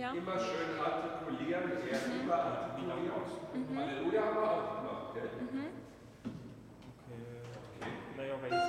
Ja. Immer schön artikulieren, eher überartikulieren. Halleluja haben wir auch gemacht, gell?